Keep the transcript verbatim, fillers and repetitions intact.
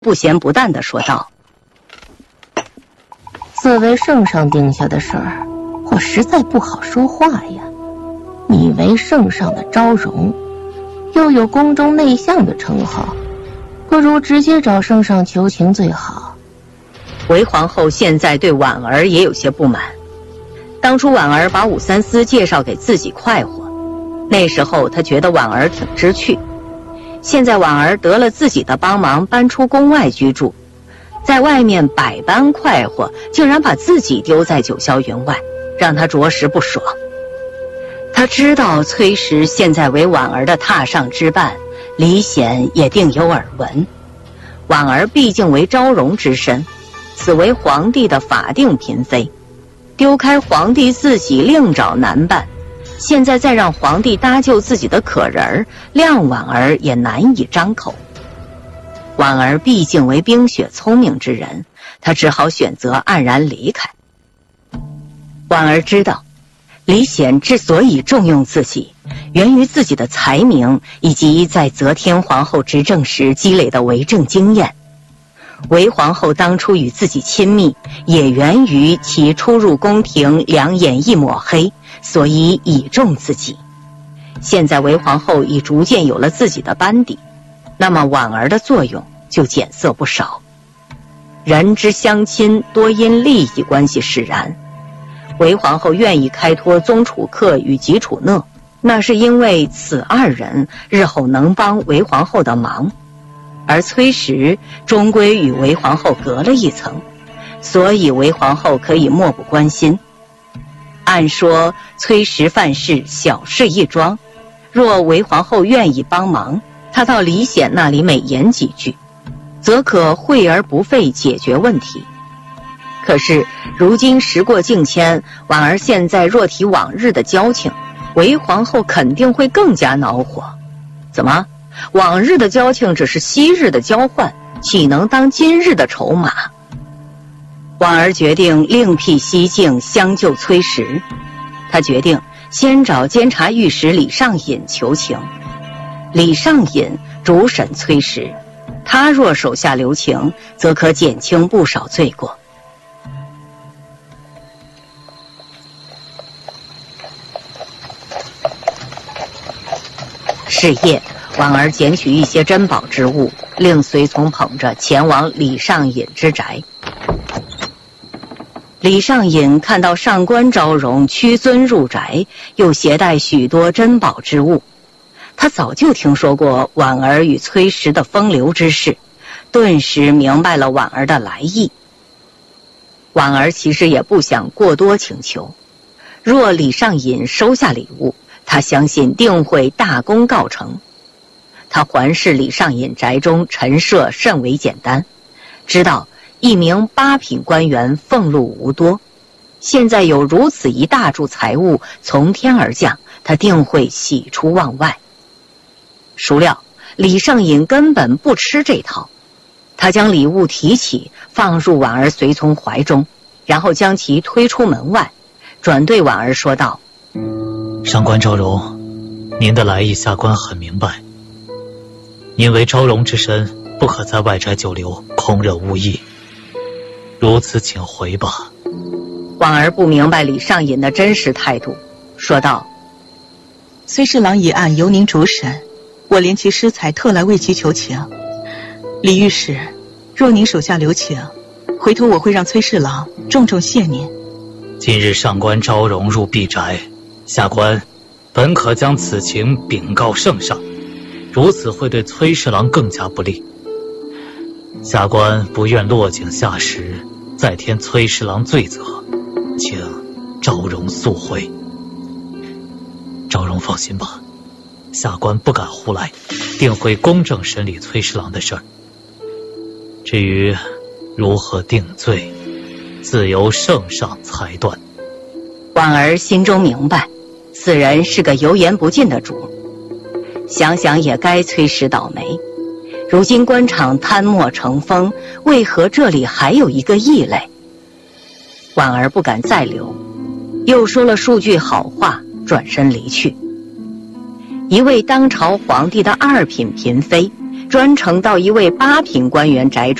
不咸不淡地说道：“ 此为圣上定下的事儿，我实在不好说话呀。你为圣上的昭容，又有宫中内相的称号，不如直接找圣上求情最好。” 韦皇后现在对婉儿也有些不满。当初婉儿把武三思介绍给自己快活，那时候她觉得婉儿挺知趣。现在婉儿得了自己的帮忙，搬出宫外居住，在外面百般快活，竟然把自己丢在九霄云外，让她着实不爽。她知道崔实现在为婉儿的榻上之伴，李显也定有耳闻。婉儿毕竟为昭容之身，此为皇帝的法定嫔妃，丢开皇帝自己另找男伴，现在再让皇帝搭救自己的可人儿，谅婉儿也难以张口。婉儿毕竟为冰雪聪明之人，她只好选择黯然离开。婉儿知道，李显之所以重用自己，源于自己的才名以及在则天皇后执政时积累的为政经验。韦皇后当初与自己亲密，也源于其初入宫廷两眼一抹黑，所以倚重自己。现在韦皇后已逐渐有了自己的班底，那么婉儿的作用就减色不少。人之相亲多因利益关系使然，韦皇后愿意开脱宗楚客与吉楚讷，那是因为此二人日后能帮韦皇后的忙。而崔实终归与韦皇后隔了一层，所以韦皇后可以漠不关心。按说崔实犯事小事一桩，若韦皇后愿意帮忙，她到李显那里美言几句，则可惠而不费解决问题。可是如今时过境迁，婉儿现在若提往日的交情，韦皇后肯定会更加恼火。怎么？往日的交情只是昔日的交换，岂能当今日的筹码？婉儿决定另辟蹊径相救崔实。她决定先找监察御史李尚隐求情。李尚隐主审崔实，他若手下留情，则可减轻不少罪过。是夜，婉儿捡取一些珍宝之物，令随从捧着前往李尚隐之宅。李尚隐看到上官昭容屈尊入宅，又携带许多珍宝之物，他早就听说过婉儿与崔实的风流之事，顿时明白了婉儿的来意。婉儿其实也不想过多请求，若李尚隐收下礼物，他相信定会大功告成。他环视李尚隐宅中陈设甚为简单，知道一名八品官员俸禄无多，现在有如此一大柱财物从天而降，他定会喜出望外。孰料李尚隐根本不吃这套，他将礼物提起放入婉儿随从怀中，然后将其推出门外，转对婉儿说道： 上官昭容，您的来意下官很明白，您为昭容之身，不可在外宅久留，空惹无益，如此请回吧。 婉儿不明白李尚隐的真实态度，说道： 崔侍郎一案由您主审，我怜其失才，特来为其求情。李御史，若您手下留情，回头我会让崔侍郎重重谢您。 今日上官昭容入敝宅，下官本可将此情禀告圣上，如此会对崔侍郎更加不利。下官不愿落井下石，再添崔侍郎罪责，请昭容速回。昭容放心吧，下官不敢胡来，定会公正审理崔侍郎的事儿。至于如何定罪，自由圣上裁断。 婉儿心中明白，此人是个油盐不进的主。想想也该崔实倒霉，如今官场贪墨成风，为何这里还有一个异类？婉儿不敢再留，又说了数句好话，转身离去。一位当朝皇帝的二品嫔妃， 专程到一位八品官员宅